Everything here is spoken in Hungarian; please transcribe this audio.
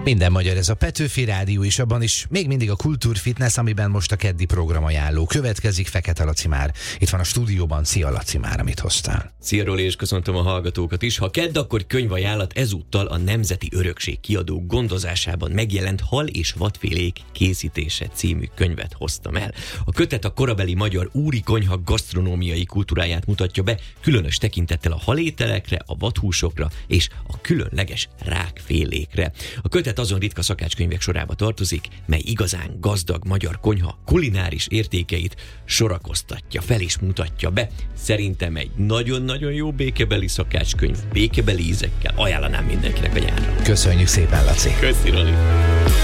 Minden magyar, ez a Petőfi Rádió, és abban is még mindig a Kultúrfitness, amiben most a keddi programajánló következik. Fekete Laci már itt van a stúdióban. Szia Laci, már amit hoztál. Szia Roli, és köszöntöm a hallgatókat is. Ha kedd, akkor könyvajánlat, ezúttal a Nemzeti Örökség Kiadó gondozásában megjelent Hal és vadfélék készítése című könyvet hoztam el. A kötet a korabeli magyar úri konyha gasztronómiai kultúráját mutatja be, különös tekintettel a halételekre, a vadhúsokra és a különleges rákfélékre. A kötet azon ritka szakácskönyvek sorába tartozik, mely igazán gazdag magyar konyha kulináris értékeit sorakoztatja, fel is mutatja be. Szerintem egy nagyon-nagyon jó békebeli szakácskönyv, békebeli ízekkel, ajánlanám mindenkinek a nyárra. Köszönjük szépen, Laci. Köszi, Roli.